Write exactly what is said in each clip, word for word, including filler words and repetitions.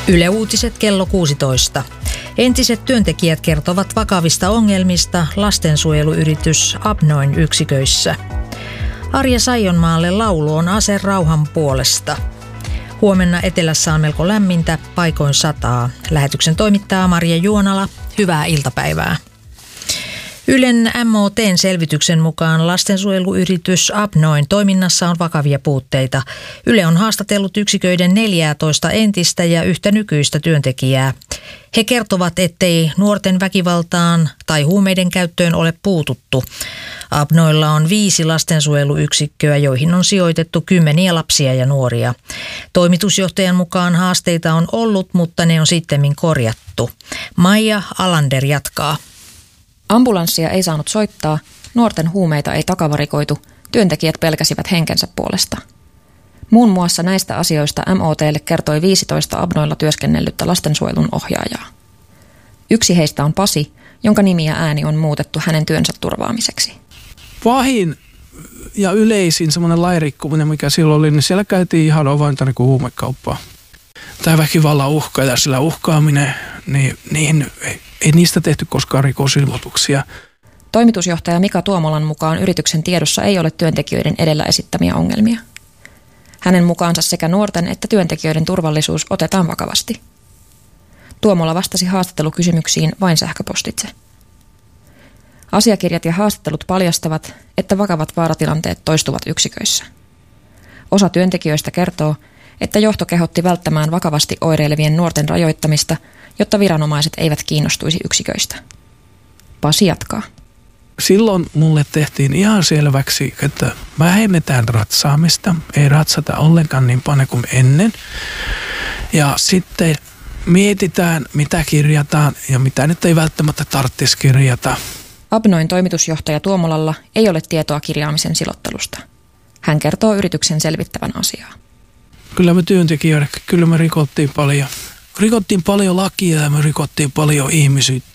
Yle Uutiset kello kuusitoista. Entiset työntekijät kertovat vakavista ongelmista lastensuojeluyritys Abnoin yksiköissä. Arja Saijonmaalle laulu on ase rauhan puolesta. Huomenna etelässä on melko lämmintä, paikoin sataa. Lähetyksen toimittaa Marja Juonala. Hyvää iltapäivää. Ylen M O T:n selvityksen mukaan lastensuojeluyritys Abnoin toiminnassa on vakavia puutteita. Yle on haastatellut yksiköiden neljätoista entistä ja yhtä nykyistä työntekijää. He kertovat, ettei nuorten väkivaltaan tai huumeiden käyttöön ole puututtu. Abnoilla on viisi lastensuojeluyksikköä, joihin on sijoitettu kymmeniä lapsia ja nuoria. Toimitusjohtajan mukaan haasteita on ollut, mutta ne on sittemmin korjattu. Maija Alander jatkaa. Ambulanssia ei saanut soittaa, nuorten huumeita ei takavarikoitu, työntekijät pelkäsivät henkensä puolesta. Muun muassa näistä asioista M O T:lle kertoi viisitoista Abnoilla työskennellyttä lastensuojelun ohjaajaa. Yksi heistä on Pasi, jonka nimi ja ääni on muutettu hänen työnsä turvaamiseksi. Pahin ja yleisin semmoinen lairikkuminen, mikä silloin oli, niin siellä käytiin ihan avointa niin kuin huumekauppaa. Tämä väkivallan uhka ja sillä uhkaaminen, niin, niin ei, ei niistä tehty koskaan rikosilmoituksia. Toimitusjohtaja Mika Tuomolan mukaan yrityksen tiedossa ei ole työntekijöiden edellä esittämiä ongelmia. Hänen mukaansa sekä nuorten että työntekijöiden turvallisuus otetaan vakavasti. Tuomola vastasi haastattelukysymyksiin vain sähköpostitse. Asiakirjat ja haastattelut paljastavat, että vakavat vaaratilanteet toistuvat yksiköissä. Osa työntekijöistä kertoo, että johto kehotti välttämään vakavasti oireilevien nuorten rajoittamista, jotta viranomaiset eivät kiinnostuisi yksiköistä. Pasi jatkaa. Silloin mulle tehtiin ihan selväksi, että vähennetään ratsaamista. Ei ratsata ollenkaan niin paljon kuin ennen. Ja sitten mietitään, mitä kirjataan ja mitä nyt ei välttämättä tarvitsisi kirjata. Abnoin toimitusjohtaja Tuomolalla ei ole tietoa kirjaamisen silottelusta. Hän kertoo yrityksen selvittävän asiaa. Kyllä me työntekijöille, kyllä me rikottiin paljon. Rikottiin paljon lakia ja me rikottiin paljon ihmisyyttä.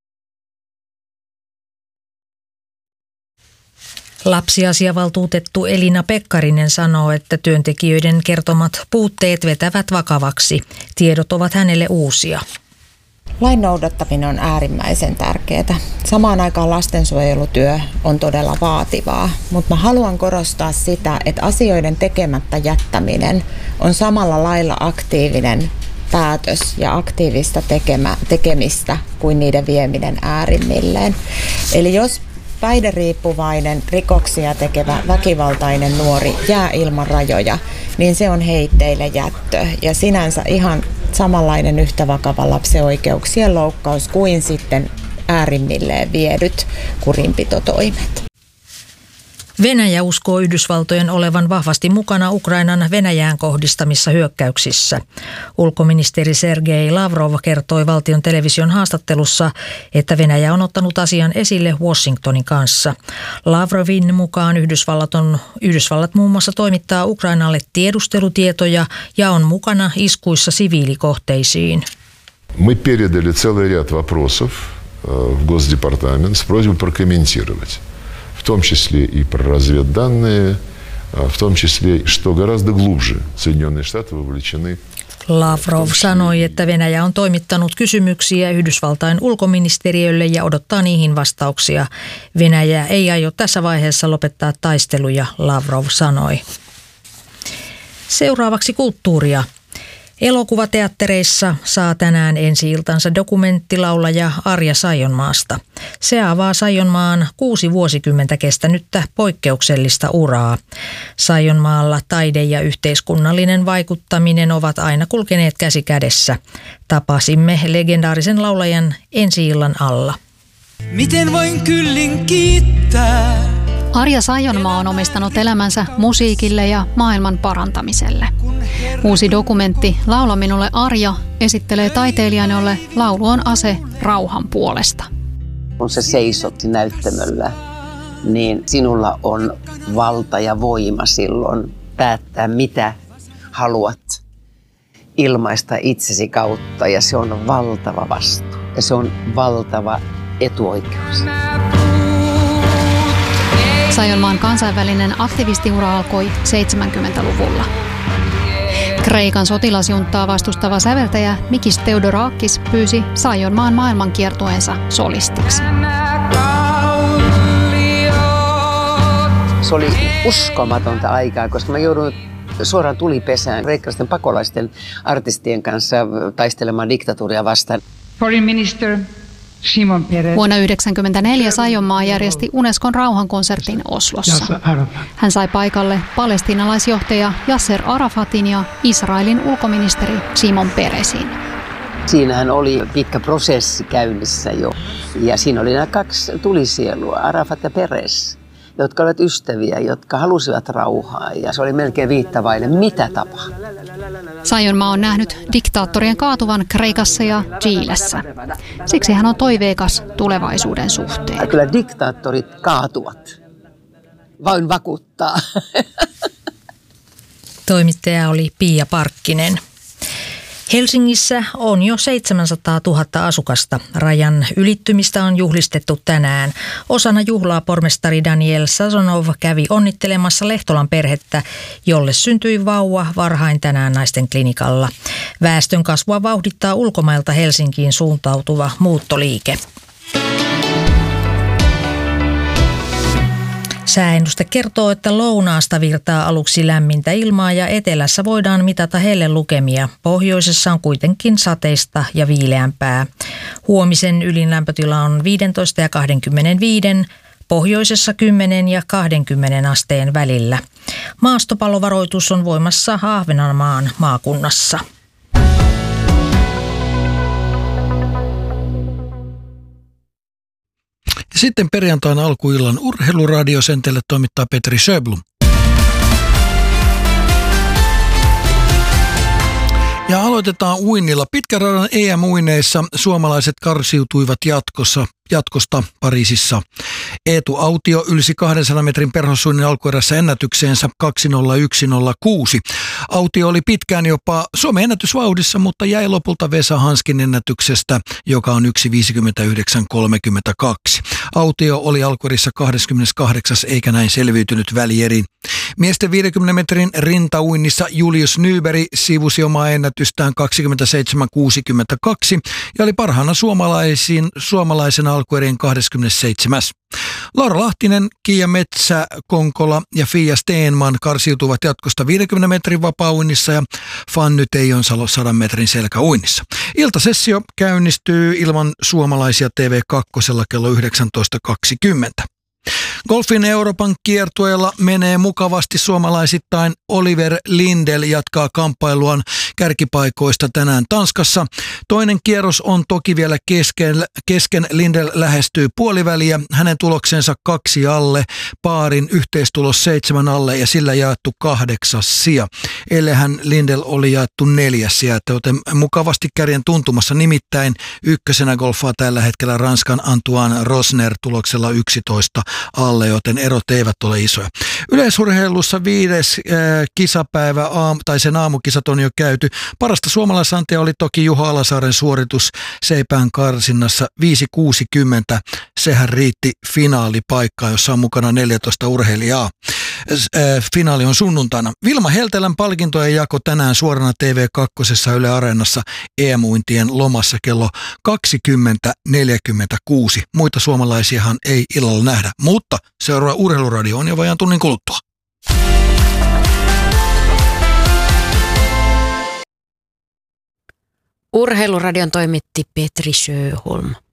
Lapsiasiavaltuutettu Elina Pekkarinen sanoo, että työntekijöiden kertomat puutteet vetävät vakavaksi. Tiedot ovat hänelle uusia. Lain noudattaminen on äärimmäisen tärkeää. Samaan aikaan lastensuojelutyö on todella vaativaa, mutta mä haluan korostaa sitä, että asioiden tekemättä jättäminen on samalla lailla aktiivinen päätös ja aktiivista tekemä, tekemistä kuin niiden vieminen äärimmilleen. Eli jos päihderiippuvainen, rikoksia tekevä, väkivaltainen nuori jää ilman rajoja, niin se on heitteille jättö ja sinänsä ihan samanlainen yhtä vakava lapsen oikeuksien loukkaus kuin sitten äärimmilleen viedyt kurinpitotoimet. Venäjä uskoo Yhdysvaltojen olevan vahvasti mukana Ukrainan Venäjään kohdistamissa hyökkäyksissä. Ulkoministeri Sergei Lavrov kertoi valtion television haastattelussa, että Venäjä on ottanut asian esille Washingtonin kanssa. Lavrovin mukaan Yhdysvallat, on, Yhdysvallat muun muassa toimittaa Ukrainalle tiedustelutietoja ja on mukana iskuissa siviilikohteisiin. Мы передали целый ряд вопросов в Госдепартамент с просьбой прокомментировать. В том числе и про разведданные, в том числе, что гораздо глубже Соединенные Штаты вовлечены. Lavrov sanoi, että Venäjä on toimittanut kysymyksiä Yhdysvaltain ulkoministeriölle ja odottaa niihin vastauksia. Venäjä ei aio tässä vaiheessa lopettaa taisteluja, Lavrov sanoi. Seuraavaksi kulttuuria. Elokuvateattereissa saa tänään ensi-iltansa dokumenttilaulaja Arja Saijonmaasta. Se avaa Saijonmaan kuusi vuosikymmentä kestänyttä poikkeuksellista uraa. Saijonmaalla taide ja yhteiskunnallinen vaikuttaminen ovat aina kulkeneet käsi kädessä. Tapasimme legendaarisen laulajan ensi-illan alla. Miten voin kyllin kiittää? Arja Saijonmaa on omistanut elämänsä musiikille ja maailman parantamiselle. Uusi dokumentti Laula minulle Arja esittelee taiteilijalle laulu on ase rauhan puolesta. Kun se seisotti näyttämöllä, niin sinulla on valta ja voima silloin päättää, mitä haluat ilmaista itsesi kautta. Ja se on valtava vastuu ja se on valtava etuoikeus. Saijonmaan kansainvälinen aktivistiura alkoi seitsemänkymmentäluvulla. Kreikan sotilasjunttaa vastustava säveltäjä Mikis Theodorakis pyysi Saijonmaan maailmankiertueensa solistiksi. Se oli uskomatonta aikaa, koska mä joudun suoraan tulipesään kreikkalaisten pakolaisten artistien kanssa taistelemaan diktatuuria vastaan. Foreign Minister Shimon Peres. Vuonna yhdeksänkymmentäneljä Saijonmaa järjesti Unescon rauhankonsertin Oslossa. Hän sai paikalle palestiinalaisjohtaja Yasser Arafatin ja Israelin ulkoministeri Shimon Peresin. Siinähän oli pitkä prosessi käynnissä jo. Ja siinä oli nämä kaksi tulisielua, Arafat ja Peres, jotka olivat ystäviä, jotka halusivat rauhaa. Ja se oli melkein viittavainen, mitä tapahtui. Saijonmaa on nähnyt diktaattorien kaatuvan Kreikassa ja Chilessä. Siksi hän on toiveikas tulevaisuuden suhteen. Ja kyllä diktaattorit kaatuvat. Voin vakuuttaa. Toimittaja oli Pia Parkkinen. Helsingissä on jo seitsemänsataatuhatta asukasta. Rajan ylittymistä on juhlistettu tänään. Osana juhlaa pormestari Daniel Sazonov kävi onnittelemassa Lehtolan perhettä, jolle syntyi vauva varhain tänään naisten klinikalla. Väestön kasvua vauhdittaa ulkomailta Helsinkiin suuntautuva muuttoliike. Sääennuste kertoo, että lounaasta virtaa aluksi lämmintä ilmaa ja etelässä voidaan mitata hellelukemia. Pohjoisessa on kuitenkin sateista ja viileämpää. Huomisen ylin lämpötila on viisitoista ja kaksikymmentäviisi, pohjoisessa kymmenen ja kaksikymmentä asteen välillä. Maastopallovaroitus on voimassa Ahvenanmaan maakunnassa. Sitten perjantaina alkuillan urheiluradio, sen teille toimittaa Petri Sjöblom. Ja aloitetaan uinnilla. Pitkän radan E M-uineissa suomalaiset karsiutuivat jatkossa, jatkosta Pariisissa. Eetu Autio ylsi kahdensadan metrin perhosuinnin alkuerässä ennätykseensä kaksi nolla yksi nolla kuusi. Autio oli pitkään jopa Suomen ennätysvauhdissa, mutta jäi lopulta Vesa Hanskin ennätyksestä, joka on yksi viisikymmentäyhdeksän kolmekymmentäkaksi. Autio oli alkuerässä kaksikymmentäkahdeksan eikä näin selviytynyt välierin. Miesten viidenkymmenen metrin rintauinnissa Julius Nyberg sivusi omaa ennätystään kaksikymmentäseitsemän kuusikymmentäkaksi ja oli parhaana suomalaisiin, suomalaisena alkuerien kaksikymmentäseitsemän. Laura Lahtinen, Kiia Metsä, Konkola ja Fia Steenman karsiutuvat jatkosta viidenkymmenen metrin vapaa-uinnissa ja Fanny Teijonsalo sadan metrin selkäuinnissa. Iltasessio käynnistyy ilman suomalaisia T V kaksi kello yhdeksäntoista kaksikymmentä. Golfin Euroopan kiertueella menee mukavasti suomalaisittain. Oliver Lindell jatkaa kamppailuaan kärkipaikoista tänään Tanskassa. Toinen kierros on toki vielä kesken. Kesken Lindell lähestyy puoliväliä. Hänen tuloksensa kaksi alle, paarin yhteistulos seitsemän alle ja sillä jaettu kahdeksas sija. Eilenhän Lindell oli jaettu neljäs sija, joten mukavasti kärjen tuntumassa. Nimittäin ykkösenä golfaa tällä hetkellä Ranskan Antoine Rosner tuloksella yksitoista alle, joten erot eivät ole isoja. Yleisurheilussa viides äh, kisapäivä, aam, tai sen aamukisat on jo käyty. Parasta suomalaisantia oli toki Juho Alasaaren suoritus Seipään karsinnassa viisi kuusikymmentä. Sehän riitti finaalipaikkaan, jossa on mukana neljätoista urheilijaa. Äh, finaali on sunnuntaina. Vilma Heltelän palkintojen jako tänään suorana T V kaksi Yle Areenassa E M-uintien lomassa kello kaksikymmentä neljäkymmentäkuusi. Muita suomalaisiahan ei illalla nähdä, mutta seuraava urheiluradio on jo vajaan tunnin kuluttua. Urheiluradion toimitti Petri Sjöholm.